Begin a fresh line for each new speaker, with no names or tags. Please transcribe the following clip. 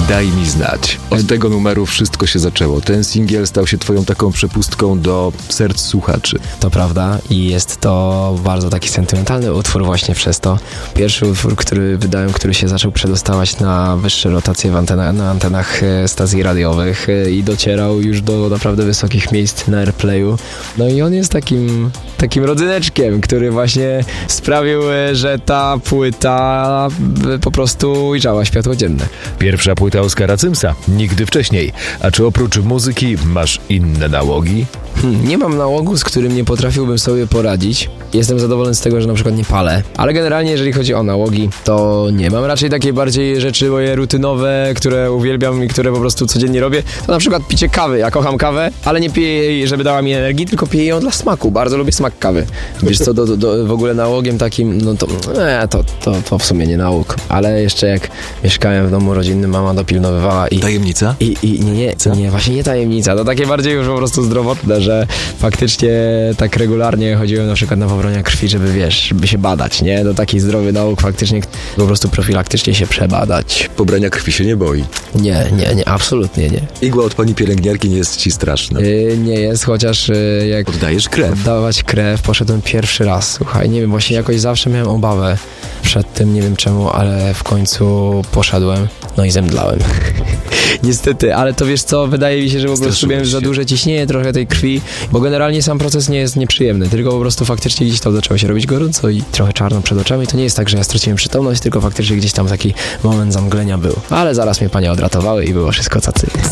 Daj mi znać. Od tego numeru wszystko się zaczęło. Ten singiel stał się twoją taką przepustką do serc słuchaczy.
To prawda i jest to bardzo taki sentymentalny utwór właśnie przez to. Pierwszy utwór, który wydałem, który się zaczął przedostawać na wyższe rotacje na antenach stacji radiowych i docierał już do naprawdę wysokich miejsc na airplayu. No i on jest takim rodzyneczkiem, który właśnie sprawił, że ta płyta po prostu ujrzała światło dzienne.
Pierwsza płyta Oskara Cymsa. Nigdy wcześniej. A czy oprócz muzyki masz inne nałogi?
Nie mam nałogu, z którym nie potrafiłbym sobie poradzić. Jestem zadowolony z tego, że na przykład nie palę. Ale generalnie, jeżeli chodzi o nałogi, to nie mam raczej takie bardziej rzeczy moje rutynowe, które uwielbiam i które po prostu codziennie robię. To na przykład picie kawy. Ja kocham kawę, ale nie piję jej, żeby dała mi energii, tylko piję ją dla smaku. Bardzo lubię smak kawy. Wiesz co, w ogóle nałogiem takim, no to w sumie nie nałóg. Ale jeszcze jak mieszkałem w domu rodzinnym, mama dopilnowywała i...
Tajemnica?
Nie, właśnie nie tajemnica. To takie bardziej już po prostu zdrowotne, że faktycznie tak regularnie chodziłem na przykład na pobrania krwi, żeby się badać, nie? To taki zdrowy nauk faktycznie po prostu profilaktycznie się przebadać.
Pobrania krwi się nie boi.
Nie, absolutnie nie.
Igła od pani pielęgniarki nie jest ci straszna.
Nie jest, chociaż jak...
Oddajesz krew.
Oddawać krew, poszedłem pierwszy raz, słuchaj, nie wiem, właśnie jakoś zawsze miałem obawę przed tym, nie wiem czemu, ale w końcu poszedłem, no i zemdlałem. Niestety, ale to wiesz co, wydaje mi się, że po prostu miałem za duże ciśnienie trochę tej krwi, bo generalnie sam proces nie jest nieprzyjemny, tylko po prostu faktycznie gdzieś tam zaczęło się robić gorąco i trochę czarno przed oczami. To nie jest tak, że ja straciłem przytomność, tylko faktycznie gdzieś tam taki moment zamglenia był. Ale zaraz mnie panie odratowały i było wszystko cacy.